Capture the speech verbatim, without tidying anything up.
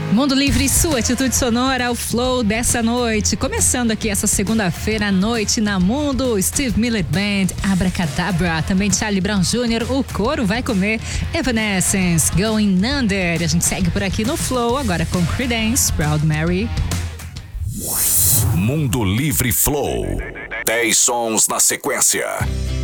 Mundo Livre, sua atitude sonora, o flow dessa noite. Começando aqui essa segunda-feira à noite na Mundo, Steve Miller Band, Abracadabra, também Charlie Brown Júnior, o couro vai comer, Evanescence, Going Under. A gente segue por aqui no flow, agora com Creedence, Proud Mary. Mundo Livre Flow. dez sons na sequência.